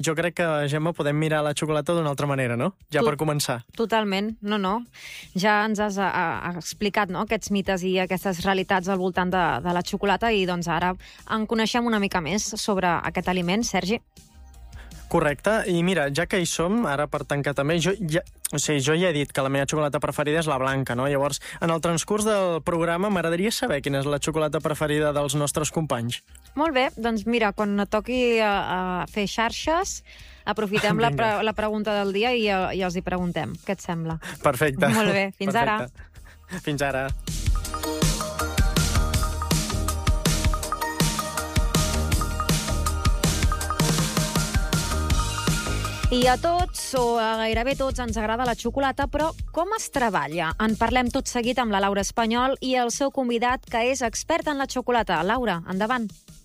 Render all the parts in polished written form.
Jo crec que, Gemma, podem mirar la xocolata d'una altra manera, no? Ja per començar. Totalment, no. Ja ens has explicat, no?, aquests mites i aquestes realitats al voltant de la xocolata i doncs ara en coneixem una mica més sobre aquest aliment, Sergi. Correcte, i mira, ja que hi som, ara per tancar també, jo ja he dit que la meva xocolata preferida és la blanca, no? Llavors, en el transcurs del programa m'agradaria saber quina és la xocolata preferida dels nostres companys. Molt bé, doncs mira, quan toqui a fer xarxes, aprofitem la pregunta del dia i els hi preguntem. Què et sembla? Perfecte. Molt bé, fins ara. Fins ara. I a tots, o a gairebé tots, ens agrada la xocolata, però com es treballa? En parlem tot seguit amb la Laura Espanyol i el seu convidat, que és expert en la xocolata. Laura, endavant.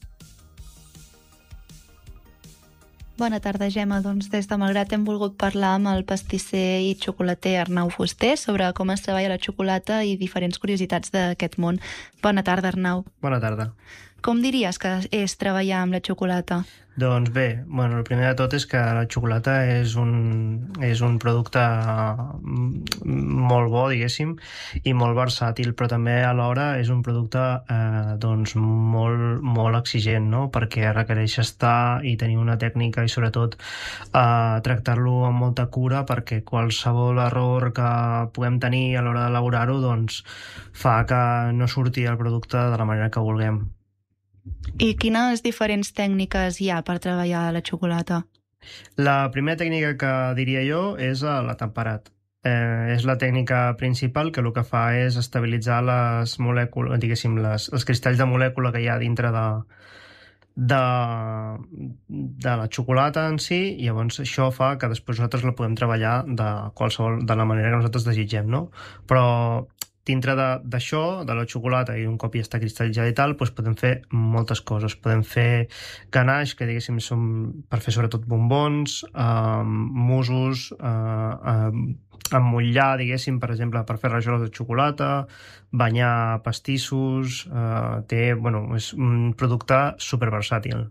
Bona tarda, Gemma. Doncs des de Malgrat hem volgut parlar amb el pastisser i xocolater Arnau Fuster sobre com es treballa la xocolata i diferents curiositats d'aquest món. Bona tarda, Arnau. Bona tarda. Com diries que és treballar amb la xocolata? Doncs bé, el primer de tot és que la xocolata és un producte molt bo, diguéssim, i molt versàtil, però també alhora és un producte molt, molt exigent, no? Perquè requereix estar i tenir una tècnica i sobretot tractar-lo amb molta cura, perquè qualsevol error que puguem tenir a l'hora d'elaborar-ho doncs, fa que no surti el producte de la manera que vulguem. I quines diferents tècniques hi ha per treballar la xocolata? La primera tècnica que diria jo és la temperat. És la tècnica principal, que el que fa és estabilitzar les molècules, diguéssim, els cristalls de molècula que hi ha dintre de la xocolata en si, i llavors això fa que després nosaltres la podem treballar de la manera que nosaltres desitgem, no? Però dintre d'això, de la xocolata, i un cop ja està cristal·litzada i tal, doncs podem fer moltes coses. Podem fer ganache, que diguéssim són per fer sobretot bombons, musos, emmotllar, diguéssim, per exemple, per fer rajoles de xocolata, banyar pastissos, és un producte superversàtil.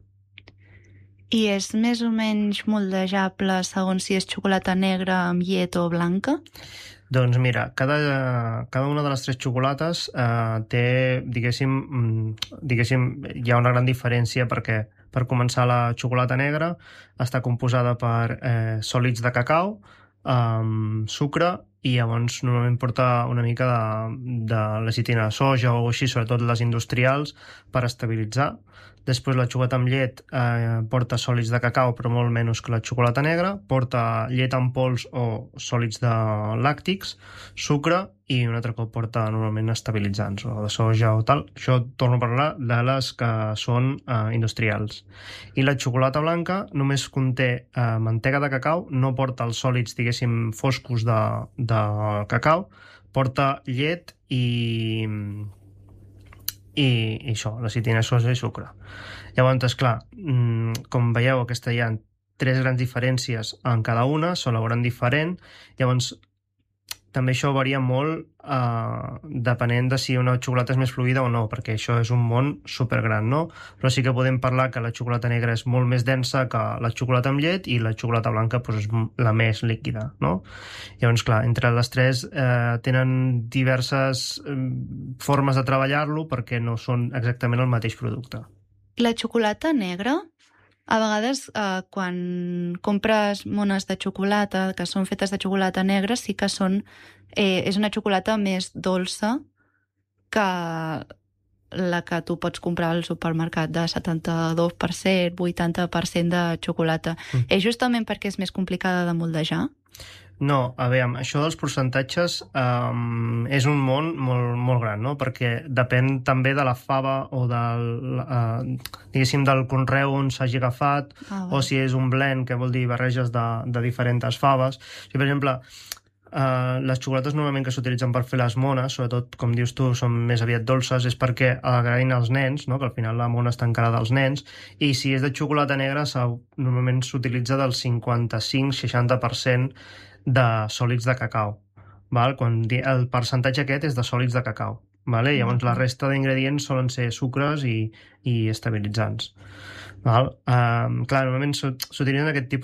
I és més o menys moldejable segons si és xocolata negra amb llet o blanca? Doncs mira, cada una de les tres xocolates té, diguéssim, hi ha una gran diferència perquè, per començar, la xocolata negra està composada per sòlids de cacau, sucre, i llavors normalment porta una mica de lecitina de soja o així, sobretot les industrials, per estabilitzar. Després la xocolata amb llet porta sòlids de cacau, però molt menys que la xocolata negra, porta llet en pols o sòlids làctics, sucre, i un altre cop porta normalment estabilitzants, o de soja o tal. Això torno a parlar de les que són industrials. I la xocolata blanca només conté mantega de cacau, no porta els sòlids, diguéssim, foscos de cacau, porta llet i això, lecitina, soja i sucre. Llavors, clar, com veieu, hi ha tres grans diferències en cada una, s'elaboren diferent, llavors també això varia molt depenent de si una xocolata és més fluida o no, perquè això és un món supergran, no? Però sí que podem parlar que la xocolata negra és molt més densa que la xocolata amb llet i la xocolata blanca és la més líquida, no? Llavors, clar, entre les tres tenen diverses formes de treballar-lo perquè no són exactament el mateix producte. La xocolata negra, a vegades quan compres mones de xocolata que són fetes de xocolata negra, sí que és una xocolata més dolça que la que tu pots comprar al supermercat de 72%, 80% de xocolata. És justament perquè és més complicada de moldejar? No, a veure, això dels percentatges és un món molt, molt gran, no? Perquè depèn també de la fava o diguéssim, del conreu on s'hagi agafat, o si és un blend, que vol dir barreges de diferents faves. Si, per exemple, les xocolates normalment que s'utilitzen per fer les mones, sobretot, com dius tu, són més aviat dolces, és perquè agraïn els nens, no? Que al final la mona està encarada als nens, i si és de xocolata negra normalment s'utilitza del 55-60% de sòlids de cacau. Val? Quan el percentatge aquest és de sòlids de cacau. vale? Llavors la resta d'ingredients solen ser sucres i estabilitzants. Val? Clar, normalment s'utilitzen aquest tipus